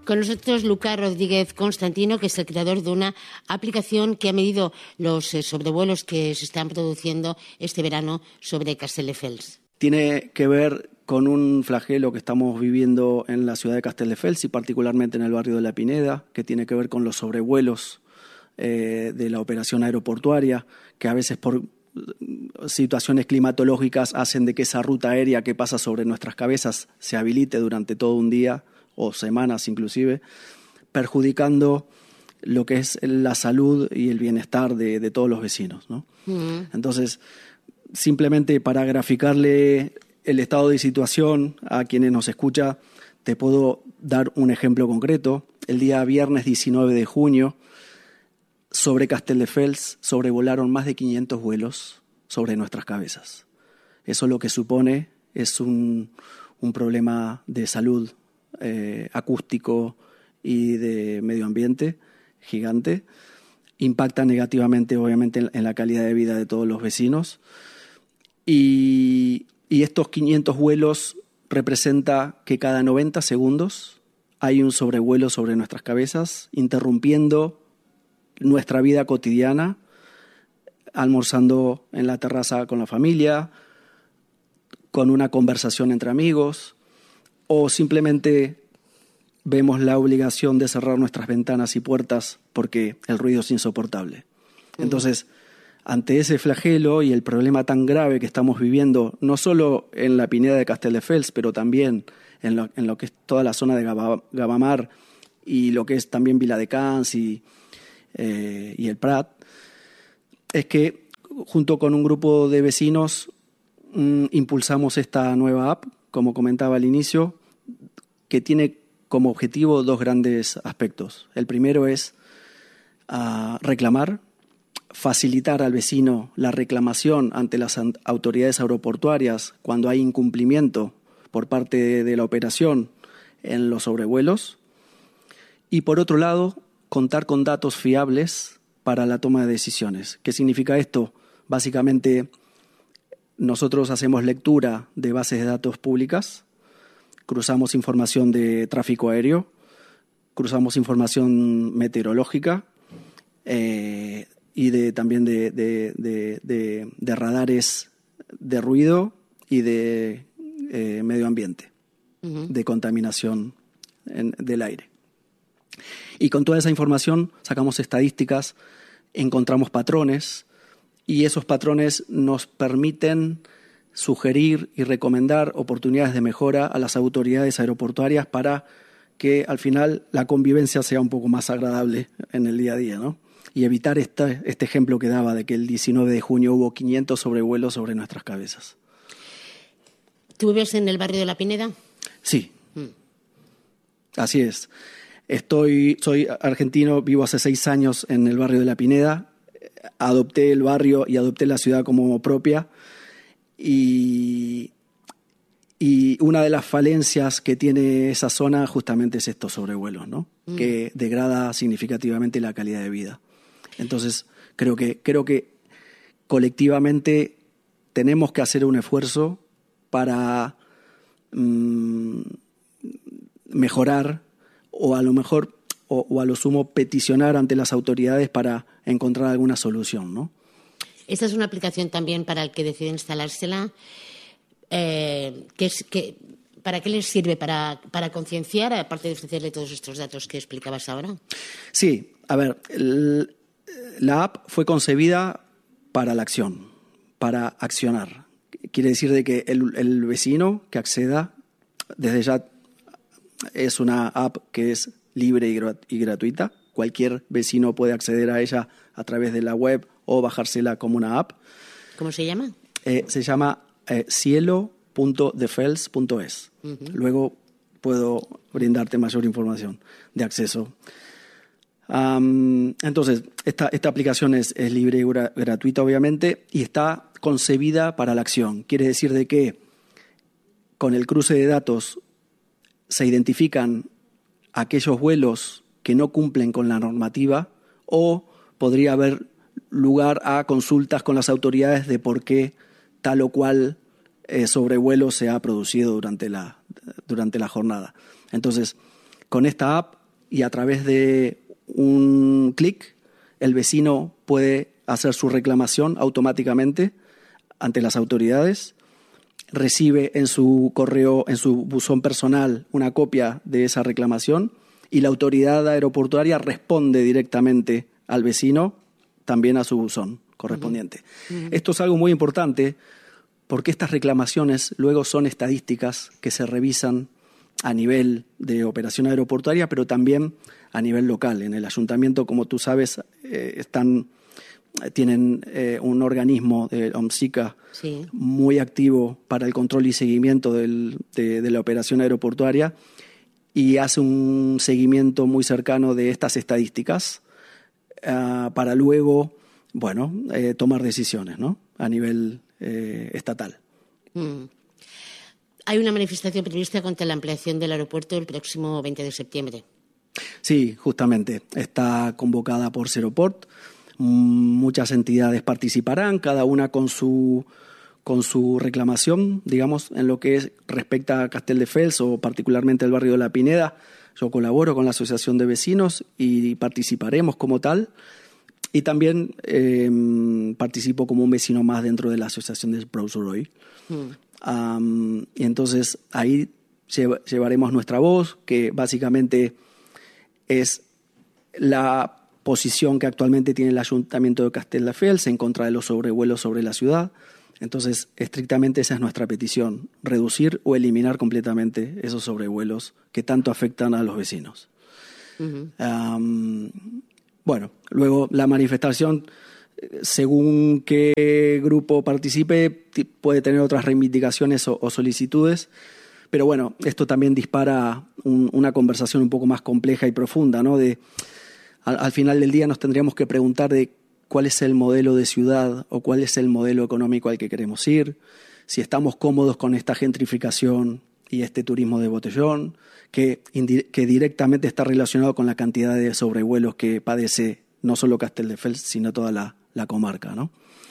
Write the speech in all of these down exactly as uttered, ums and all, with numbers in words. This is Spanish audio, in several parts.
Con nosotros Lucas Rodríguez Constantino, que es el creador de una aplicación que ha medido los eh, sobrevuelos que se están produciendo este verano sobre Castelldefels. Tiene que ver con un flagelo que estamos viviendo en la ciudad de Castelldefels y particularmente en el barrio de La Pineda, que tiene que ver con los sobrevuelos eh, de la operación aeroportuaria, que a veces por situaciones climatológicas hacen de que esa ruta aérea que pasa sobre nuestras cabezas se habilite durante todo un día o semanas inclusive, perjudicando lo que es la salud y el bienestar de, de todos los vecinos, ¿no? Mm. Entonces, simplemente para graficarle el estado de situación a quienes nos escuchan, te puedo dar un ejemplo concreto. El día viernes diecinueve de junio, sobre Castelldefels sobrevolaron más de quinientos vuelos sobre nuestras cabezas. Eso lo que supone es un, un problema de salud eh, acústico y de medio ambiente gigante. Impacta negativamente, obviamente, en, en la calidad de vida de todos los vecinos. Y, y estos quinientos vuelos representa que cada noventa segundos hay un sobrevuelo sobre nuestras cabezas, interrumpiendo nuestra vida cotidiana, almorzando en la terraza con la familia, con una conversación entre amigos, o simplemente vemos la obligación de cerrar nuestras ventanas y puertas porque el ruido es insoportable. Entonces, ante ese flagelo y el problema tan grave que estamos viviendo, no solo en la Pineda de Castelldefels, pero también en lo, en lo que es toda la zona de Gavamar y lo que es también Viladecans y, eh, y el Prat, es que junto con un grupo de vecinos mmm, impulsamos esta nueva app, como comentaba al inicio, que tiene como objetivo dos grandes aspectos. El primero es uh, reclamar, facilitar al vecino la reclamación ante las autoridades aeroportuarias cuando hay incumplimiento por parte de, de la operación en los sobrevuelos. Y por otro lado, contar con datos fiables para la toma de decisiones. ¿Qué significa esto? Básicamente, nosotros hacemos lectura de bases de datos públicas, cruzamos información de tráfico aéreo, cruzamos información meteorológica eh, y de, también de, de, de, de, de radares de ruido y de eh, medio ambiente, uh-huh. de contaminación en, del aire. Y con toda esa información sacamos estadísticas, encontramos patrones y esos patrones nos permiten sugerir y recomendar oportunidades de mejora a las autoridades aeroportuarias para que al final la convivencia sea un poco más agradable en el día a día, ¿no? Y evitar este, este ejemplo que daba de que el diecinueve de junio hubo quinientos sobrevuelos sobre nuestras cabezas. ¿Tú vives en el barrio de La Pineda? Sí, mm. así es. Estoy, soy argentino, vivo hace seis años en el barrio de La Pineda. Adopté el barrio y adopté la ciudad como propia. Y, y una de las falencias que tiene esa zona justamente es estos sobrevuelos, ¿no? Mm. Que degrada significativamente la calidad de vida. Entonces, creo que, creo que colectivamente tenemos que hacer un esfuerzo para mmm, mejorar o a lo mejor, o, o a lo sumo peticionar ante las autoridades para encontrar alguna solución, ¿no? Esta es una aplicación también para el que decide instalársela. Eh, que es, que, ¿Para qué les sirve? ¿Para, para concienciar, aparte de ofrecerle todos estos datos que explicabas ahora? Sí, a ver, el, la app fue concebida para la acción, para accionar. Quiere decir de que el, el vecino que acceda, desde ya es una app que es libre y, grat, y gratuita. Cualquier vecino puede acceder a ella a través de la web o bajársela como una app. ¿Cómo se llama? Eh, se llama eh, cielo punto defels punto es. Uh-huh. Luego puedo brindarte mayor información de acceso. Um, entonces, esta, esta aplicación es, es libre y gra, gratuita, obviamente, y está concebida para la acción. Quiere decir de que con el cruce de datos se identifican aquellos vuelos que no cumplen con la normativa o podría haber lugar a consultas con las autoridades de por qué tal o cual eh, sobrevuelo se ha producido durante la, durante la jornada. Entonces, Con esta app y a través de un clic, el vecino puede hacer su reclamación automáticamente ante las autoridades, recibe en su correo, en su buzón personal, una copia de esa reclamación y la autoridad aeroportuaria responde directamente al vecino, también a su buzón correspondiente. Uh-huh. Esto es algo muy importante porque estas reclamaciones luego son estadísticas que se revisan a nivel de operación aeroportuaria, pero también a nivel local. En el ayuntamiento, como tú sabes, eh, están, tienen eh, un organismo de OMSICA sí. muy activo para el control y seguimiento del, de, de la operación aeroportuaria y hace un seguimiento muy cercano de estas estadísticas uh, para luego, bueno, eh, tomar decisiones, ¿no? A nivel eh, estatal. Mm. Hay una manifestación prevista contra la ampliación del aeropuerto el próximo veinte de septiembre. Sí, justamente. Está convocada por Seroport. Muchas entidades participarán, cada una con su, con su reclamación, digamos, en lo que es, respecta a Castelldefels o particularmente el barrio de La Pineda. Yo colaboro con la Asociación de Vecinos y participaremos como tal. Y también eh, participo como un vecino más dentro de la Asociación de Prouzuroy. Mm. Um, y entonces ahí llev- llevaremos nuestra voz, que básicamente es la posición que actualmente tiene el Ayuntamiento de Castelldefels en contra de los sobrevuelos sobre la ciudad. Entonces, estrictamente esa es nuestra petición, reducir o eliminar completamente esos sobrevuelos que tanto afectan a los vecinos. Uh-huh. Um, bueno, luego la manifestación, según qué grupo participe, puede tener otras reivindicaciones o, o solicitudes, pero bueno, esto también dispara un, una conversación un poco más compleja y profunda, ¿no? De, al, al final del día nos tendríamos que preguntar de cuál es el modelo de ciudad o cuál es el modelo económico al que queremos ir, si estamos cómodos con esta gentrificación y este turismo de botellón, que, indi- que directamente está relacionado con la cantidad de sobrevuelos que padece no solo Castelldefels, sino toda la la comarca, ¿no?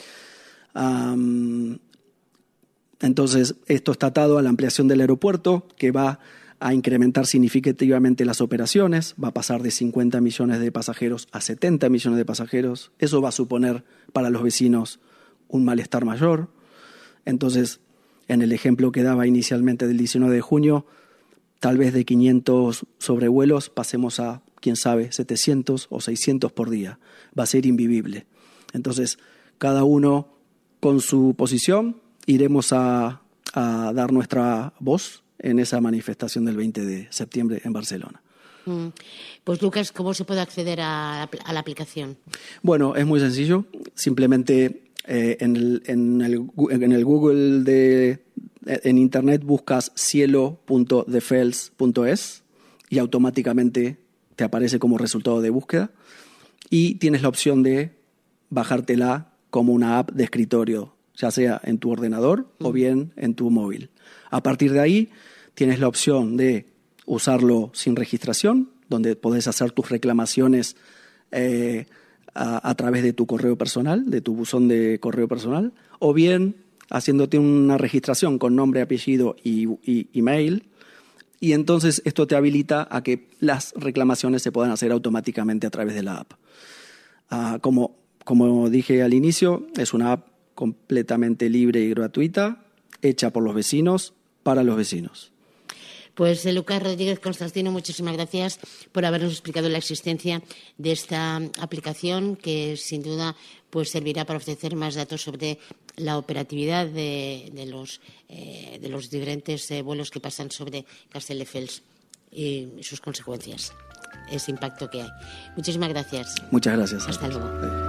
Um, entonces, esto está atado a la ampliación del aeropuerto, que va a incrementar significativamente las operaciones, va a pasar de cincuenta millones de pasajeros a setenta millones de pasajeros. Eso va a suponer para los vecinos un malestar mayor. Entonces, en el ejemplo que daba inicialmente del diecinueve de junio, tal vez de quinientos sobrevuelos pasemos a, quién sabe, setecientos o seiscientos por día. Va a ser invivible. Entonces, cada uno con su posición iremos a, a dar nuestra voz en esa manifestación del veinte de septiembre en Barcelona. Mm. Pues, Lucas, ¿cómo se puede acceder a, a la aplicación? Bueno, es muy sencillo. Simplemente eh, en, el, en, el, en el Google de en Internet buscas cielo punto defels punto es y automáticamente te aparece como resultado de búsqueda y tienes la opción de bajártela como una app de escritorio, ya sea en tu ordenador mm. o bien en tu móvil. A partir de ahí tienes la opción de usarlo sin registración, donde podés hacer tus reclamaciones eh, a, a través de tu correo personal, de tu buzón de correo personal, o bien haciéndote una registración con nombre, apellido y, y email, y entonces esto te habilita a que las reclamaciones se puedan hacer automáticamente a través de la app. Uh, como Como dije al inicio, es una app completamente libre y gratuita, hecha por los vecinos, para los vecinos. Pues Lucas Rodríguez Constantino, muchísimas gracias por habernos explicado la existencia de esta aplicación que sin duda pues servirá para ofrecer más datos sobre la operatividad de, de, los, eh, de los diferentes eh, vuelos que pasan sobre Castelldefels y sus consecuencias, ese impacto que hay. Muchísimas gracias. Muchas gracias. Hasta luego.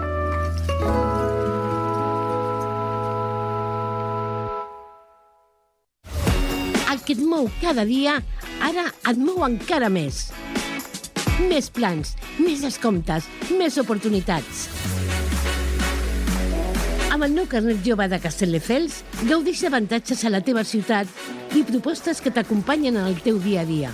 El que et mou cada dia, ara et mou encara més. Més plans, més descomptes, més oportunitats. Amb el nou carnet jove de Castelldefels, gaudeix d'avantatges a la teva ciutat i propostes que t'acompanyen en el teu dia a dia.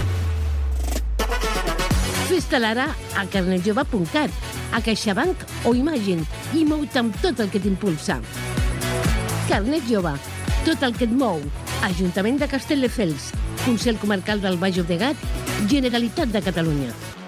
Fes-te'l ara a carnet jove punt cat, a CaixaBank o Imagine i mou-te amb tot el que t'impulsa. Carnet jove, tot el que et mou. Ajuntament de Castelldefels, Consell Comarcal del Baix Llobregat Generalitat de Catalunya.